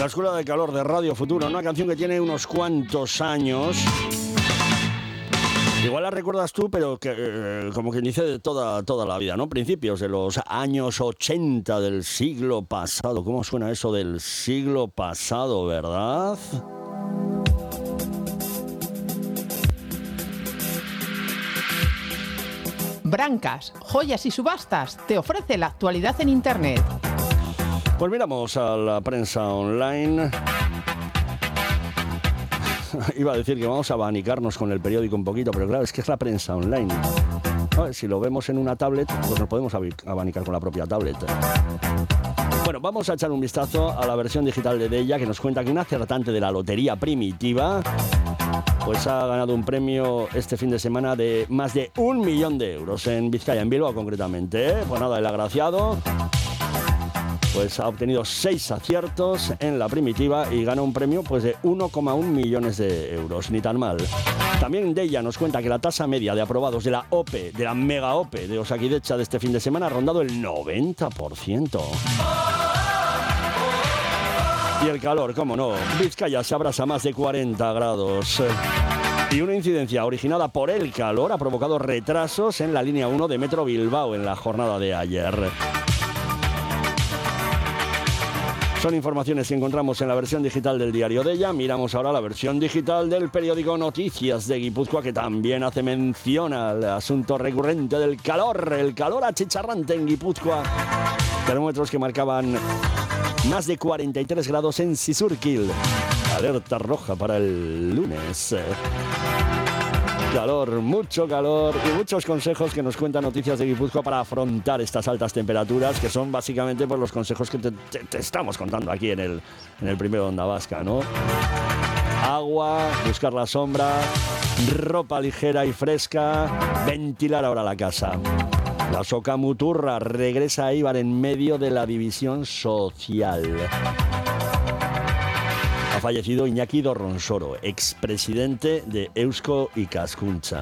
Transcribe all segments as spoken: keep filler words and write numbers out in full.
La Escuela de Calor de Radio Futuro, una canción que tiene unos cuantos años. Igual la recuerdas tú, pero que eh, como quien dice de toda, toda la vida, ¿no? Principios de los años ochenta del siglo pasado. ¿Cómo suena eso del siglo pasado, verdad? Brancas, Joyas y Subastas te ofrece la actualidad en Internet. Pues miramos a la prensa online. Iba a decir que vamos a abanicarnos con el periódico un poquito, pero claro, es que es la prensa online. A ver, si lo vemos en una tablet, pues nos podemos abanicar con la propia tablet. Bueno, vamos a echar un vistazo a la versión digital de Deia, que nos cuenta que un acertante de la lotería primitiva pues ha ganado un premio este fin de semana de más de un millón de euros en Vizcaya, en Bilbao concretamente, ¿eh? Pues nada, el agraciado pues ha obtenido seis aciertos en la primitiva y gana un premio pues de uno coma uno millones de euros, ni tan mal. También Deia nos cuenta que la tasa media de aprobados de la O P E, de la mega O P E de Osakidecha de este fin de semana ha rondado el noventa por ciento. Y el calor, cómo no, Vizcaya se abrasa a más de cuarenta grados. Y una incidencia originada por el calor ha provocado retrasos en la línea uno de Metro Bilbao en la jornada de ayer. Son informaciones que encontramos en la versión digital del diario Deia. Miramos ahora la versión digital del periódico Noticias de Guipúzcoa, que también hace mención al asunto recurrente del calor, el calor achicharrante en Guipúzcoa. Termómetros que marcaban más de cuarenta y tres grados en Sisurquil. Alerta roja para el lunes. Calor, mucho calor y muchos consejos que nos cuentan Noticias de Guipúzcoa para afrontar estas altas temperaturas, que son básicamente pues, los consejos que te, te, te estamos contando aquí en el, en el primero Onda Vasca, ¿no? Agua, buscar la sombra, ropa ligera y fresca, ventilar ahora la casa. La Socamuturra regresa a Eibar en medio de la división social. Ha fallecido Iñaki Dorronsoro, expresidente de Eusko Ikaskuntza.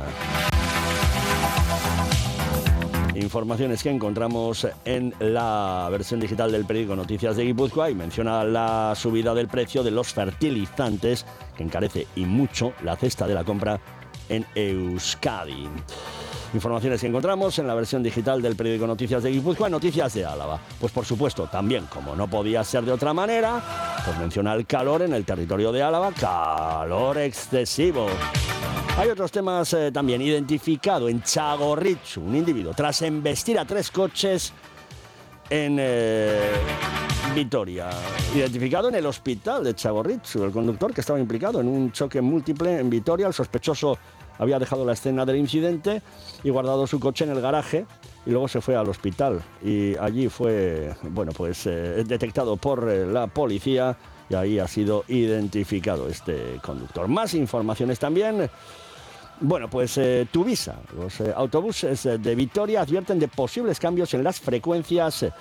Informaciones que encontramos en la versión digital del periódico Noticias de Guipúzcoa y menciona la subida del precio de los fertilizantes, que encarece y mucho la cesta de la compra en Euskadi. Informaciones que encontramos en la versión digital del periódico Noticias de Guipúzcoa, Noticias de Álava. Pues por supuesto, también, como no podía ser de otra manera, pues menciona el calor en el territorio de Álava, calor excesivo. Hay otros temas eh, también. Identificado en Txagorritxu, un individuo, tras embestir a tres coches en eh, Vitoria. Identificado en el hospital de Txagorritxu, el conductor que estaba implicado en un choque múltiple en Vitoria. El sospechoso había dejado la escena del incidente y guardado su coche en el garaje y luego se fue al hospital y allí fue, bueno, pues eh, detectado por eh, la policía y ahí ha sido identificado este conductor. Más informaciones también. Bueno, pues eh, Tuvisa, los eh, autobuses de Vitoria advierten de posibles cambios en las frecuencias, eh,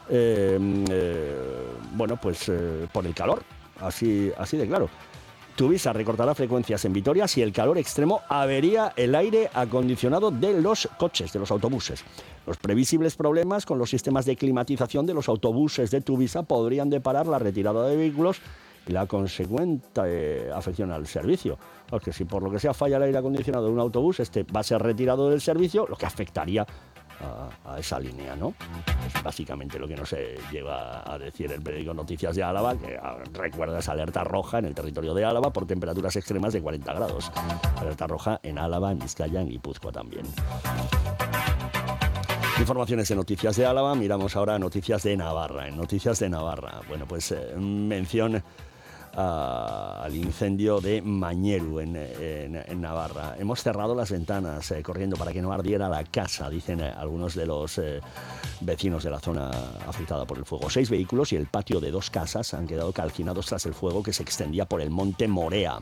eh, bueno, pues eh, por el calor, así, así de claro. Tuvisa recortará frecuencias en Vitoria si el calor extremo avería el aire acondicionado de los coches, de los autobuses. Los previsibles problemas con los sistemas de climatización de los autobuses de Tuvisa podrían deparar la retirada de vehículos y la consecuente eh, afección al servicio. Porque si por lo que sea falla el aire acondicionado de un autobús, este va a ser retirado del servicio, lo que afectaría A, a esa línea, ¿no? Es básicamente lo que nos eh, lleva a decir el periódico Noticias de Álava, que a, recuerda esa alerta roja en el territorio de Álava por temperaturas extremas de cuarenta grados. Alerta roja en Álava, en Vizcaya, en Guipúzcoa también. Informaciones de Noticias de Álava, miramos ahora Noticias de Navarra. En Noticias de Navarra, bueno, pues eh, mención Uh, al incendio de Mañeru en, en, en Navarra. Hemos cerrado las ventanas eh, corriendo para que no ardiera la casa, dicen eh, algunos de los eh, vecinos de la zona afectada por el fuego. Seis vehículos y el patio de dos casas han quedado calcinados tras el fuego que se extendía por el monte Morea.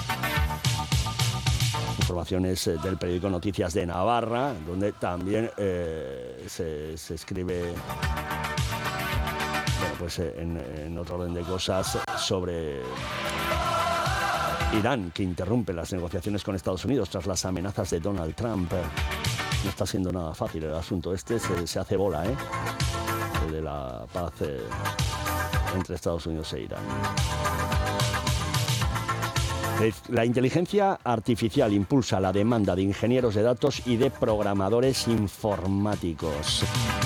Informaciones eh, del periódico Noticias de Navarra, donde también eh, se, se escribe... Pues en, en otro orden de cosas sobre Irán, que interrumpe las negociaciones con Estados Unidos tras las amenazas de Donald Trump. No está siendo nada fácil el asunto este, se, se hace bola, ¿eh? El de la paz eh, entre Estados Unidos e Irán. La inteligencia artificial impulsa la demanda de ingenieros de datos y de programadores informáticos.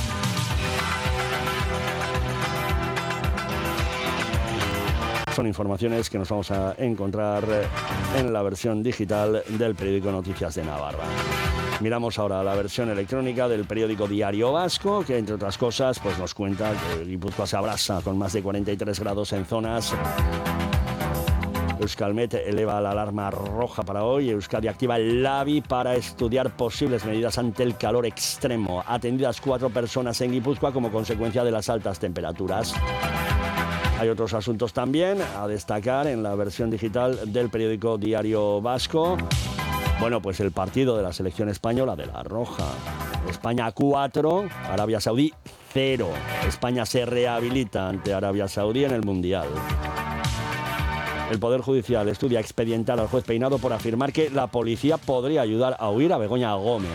Son informaciones que nos vamos a encontrar en la versión digital del periódico Noticias de Navarra. Miramos ahora la versión electrónica del periódico Diario Vasco, que entre otras cosas pues nos cuenta que Guipúzcoa se abrasa con más de cuarenta y tres grados en zonas. Euskalmet eleva la alarma roja para hoy. Euskadi activa el LABI para estudiar posibles medidas ante el calor extremo. Atendidas cuatro personas en Guipúzcoa como consecuencia de las altas temperaturas. Hay otros asuntos también a destacar en la versión digital del periódico Diario Vasco. Bueno, pues el partido de la selección española de la Roja. España cuatro, Arabia Saudí cero. España se rehabilita ante Arabia Saudí en el Mundial. El Poder Judicial estudia expedientar al juez Peinado por afirmar que la policía podría ayudar a huir a Begoña Gómez.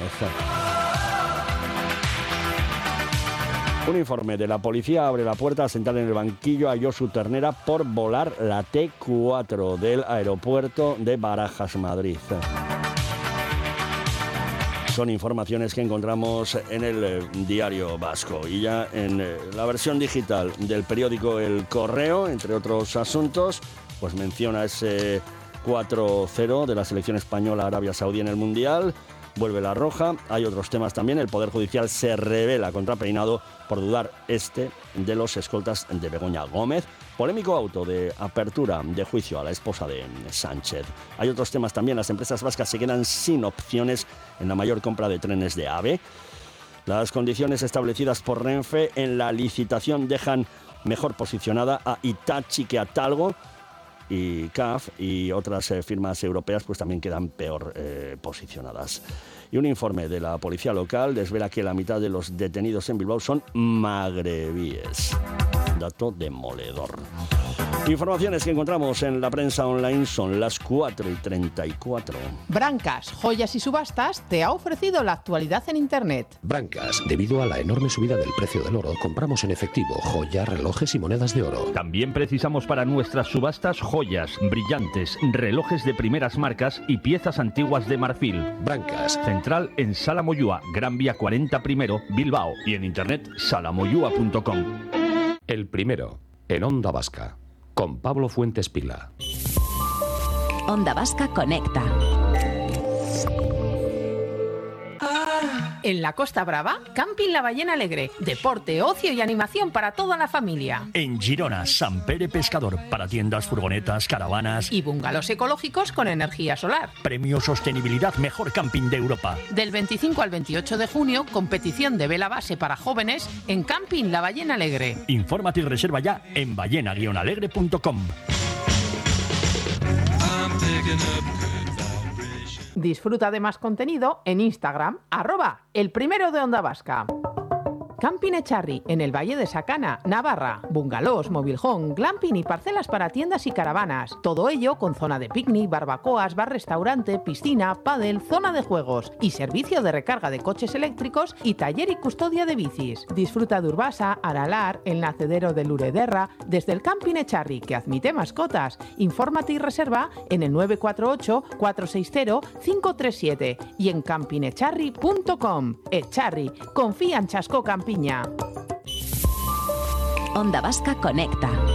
Un informe de la policía abre la puerta a sentar en el banquillo a Josu Ternera por volar la T cuatro del aeropuerto de Barajas, Madrid. Son informaciones que encontramos en el eh, Diario Vasco y ya en eh, la versión digital del periódico El Correo, entre otros asuntos, pues menciona ese cuatro cero de la selección española a Arabia Saudí en el Mundial. Vuelve la Roja. Hay otros temas también. El Poder Judicial se rebela contra Peinado por dudar este de los escoltas de Begoña Gómez. Polémico auto de apertura de juicio a la esposa de Sánchez. Hay otros temas también. Las empresas vascas se quedan sin opciones en la mayor compra de trenes de AVE. Las condiciones establecidas por Renfe en la licitación dejan mejor posicionada a Hitachi que a Talgo. Y C A F y otras eh, firmas europeas pues también quedan peor eh, posicionadas. Y un informe de la policía local desvela que la mitad de los detenidos en Bilbao son magrebíes. Dato demoledor. Informaciones que encontramos en la prensa online son las cuatro y treinta y cuatro. Brancas, Joyas y Subastas te ha ofrecido la actualidad en Internet. Brancas, debido a la enorme subida del precio del oro, compramos en efectivo joyas, relojes y monedas de oro. También precisamos para nuestras subastas joyas, brillantes, relojes de primeras marcas y piezas antiguas de marfil. Brancas. Central en Sala Moyúa, Gran Vía cuarenta Primero, Bilbao. Y en internet salamoyúa punto com. El Primero, en Onda Vasca, con Pablo Fuentes Pila. Onda Vasca Conecta. En la Costa Brava, Camping La Ballena Alegre. Deporte, ocio y animación para toda la familia. En Girona, Sant Pere Pescador, para tiendas, furgonetas, caravanas Y bungalows ecológicos con energía solar. Premio Sostenibilidad Mejor Camping de Europa. Del veinticinco al veintiocho de junio, competición de vela base para jóvenes en Camping La Ballena Alegre. Infórmate y reserva ya en ballena guion alegre punto com. Disfruta de más contenido en Instagram, arroba el primero de Onda Vasca. Camping Echarri, en el Valle de Sacana, Navarra. Bungalows, mobilhome, glamping y parcelas para tiendas y caravanas. Todo ello con zona de picnic, barbacoas, bar-restaurante, piscina, pádel, zona de juegos y servicio de recarga de coches eléctricos y taller y custodia de bicis. Disfruta de Urbasa, Aralar, el nacedero de Lurederra, desde el Camping Echarri, que admite mascotas. Infórmate y reserva en el nueve cuatro ocho, cuatro seis cero, cinco tres siete y en camping echarri punto com. Echarri, confía en Chasco Campiña. Onda Vasca Conecta.